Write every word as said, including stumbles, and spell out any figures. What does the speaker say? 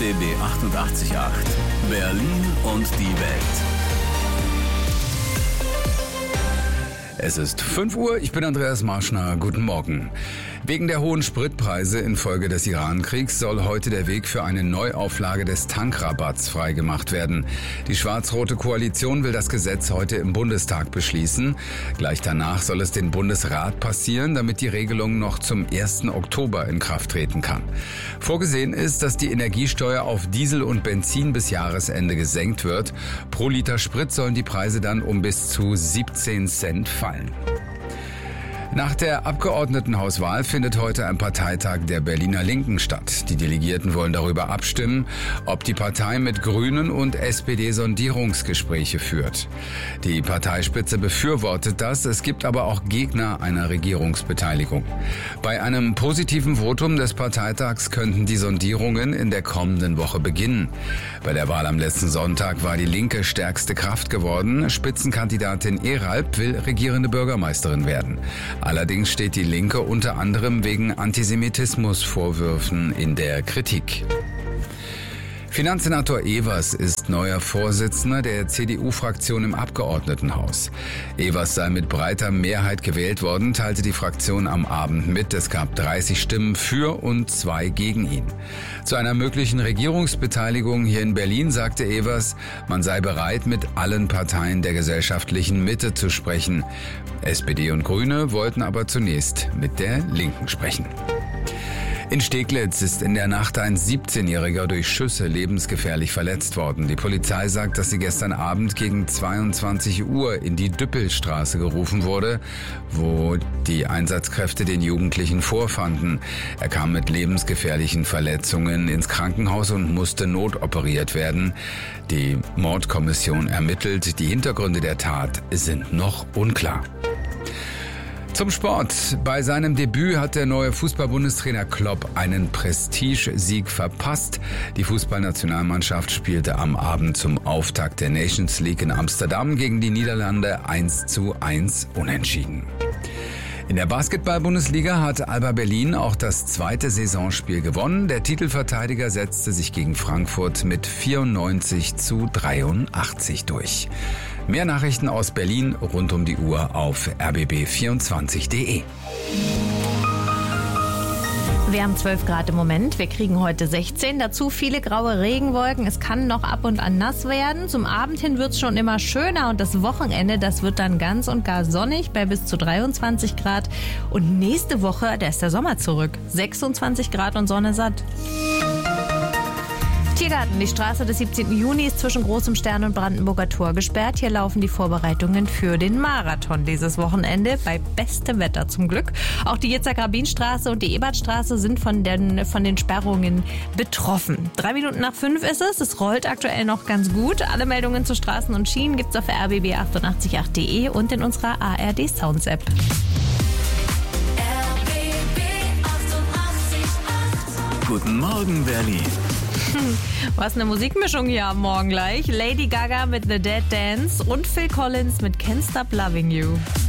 R B B achtundachtzig Komma acht. Berlin und die Welt. Es ist fünf Uhr, ich bin Andreas Marschner, guten Morgen. Wegen der hohen Spritpreise infolge des Iran-Kriegs soll heute der Weg für eine Neuauflage des Tankrabatts freigemacht werden. Die schwarz-rote Koalition will das Gesetz heute im Bundestag beschließen. Gleich danach soll es den Bundesrat passieren, damit die Regelung noch zum ersten Oktober in Kraft treten kann. Vorgesehen ist, dass die Energiesteuer auf Diesel und Benzin bis Jahresende gesenkt wird. Pro Liter Sprit sollen die Preise dann um bis zu siebzehn Cent fallen. Nach der Abgeordnetenhauswahl findet heute ein Parteitag der Berliner Linken statt. Die Delegierten wollen darüber abstimmen, ob die Partei mit Grünen und S P D Sondierungsgespräche führt. Die Parteispitze befürwortet das, es gibt aber auch Gegner einer Regierungsbeteiligung. Bei einem positiven Votum des Parteitags könnten die Sondierungen in der kommenden Woche beginnen. Bei der Wahl am letzten Sonntag war die Linke stärkste Kraft geworden. Spitzenkandidatin Eralp will regierende Bürgermeisterin werden. Allerdings steht die Linke unter anderem wegen Antisemitismusvorwürfen in der Kritik. Finanzsenator Evers ist neuer Vorsitzender der C D U-Fraktion im Abgeordnetenhaus. Evers sei mit breiter Mehrheit gewählt worden, teilte die Fraktion am Abend mit. Es gab dreißig Stimmen für und zwei gegen ihn. Zu einer möglichen Regierungsbeteiligung hier in Berlin sagte Evers, man sei bereit, mit allen Parteien der gesellschaftlichen Mitte zu sprechen. S P D und Grüne wollten aber zunächst mit der Linken sprechen. In Steglitz ist in der Nacht ein siebzehnjähriger durch Schüsse lebensgefährlich verletzt worden. Die Polizei sagt, dass sie gestern Abend gegen zweiundzwanzig Uhr in die Düppelstraße gerufen wurde, wo die Einsatzkräfte den Jugendlichen vorfanden. Er kam mit lebensgefährlichen Verletzungen ins Krankenhaus und musste notoperiert werden. Die Mordkommission ermittelt. Die Hintergründe der Tat sind noch unklar. Zum Sport. Bei seinem Debüt hat der neue Fußball-Bundestrainer Klopp einen Prestigesieg verpasst. Die Fußballnationalmannschaft spielte am Abend zum Auftakt der Nations League in Amsterdam gegen die Niederlande eins zu eins unentschieden. In der Basketball-Bundesliga hat Alba Berlin auch das zweite Saisonspiel gewonnen. Der Titelverteidiger setzte sich gegen Frankfurt mit vierundneunzig zu dreiundachtzig durch. Mehr Nachrichten aus Berlin rund um die Uhr auf r b b vierundzwanzig punkt d e. Wir haben zwölf Grad im Moment, wir kriegen heute sechzehn, dazu viele graue Regenwolken, es kann noch ab und an nass werden. Zum Abend hin wird es schon immer schöner und das Wochenende, das wird dann ganz und gar sonnig bei bis zu dreiundzwanzig Grad. Und nächste Woche, da ist der Sommer zurück, sechsundzwanzig Grad und Sonne satt. Tiergarten, die Straße des siebzehnten Juni ist zwischen Großem Stern und Brandenburger Tor gesperrt. Hier laufen die Vorbereitungen für den Marathon dieses Wochenende, bei bestem Wetter zum Glück. Auch die Yitzhak-Rabin-Straße und die Ebertstraße sind von den, von den Sperrungen betroffen. Drei Minuten nach fünf ist es, es rollt aktuell noch ganz gut. Alle Meldungen zu Straßen und Schienen gibt's auf r b b achtundachtzig Komma acht punkt d e und in unserer A R D Sounds App. Guten Morgen, Berlin. Was eine Musikmischung hier am Morgen gleich. Lady Gaga mit The Dead Dance und Phil Collins mit Can't Stop Loving You.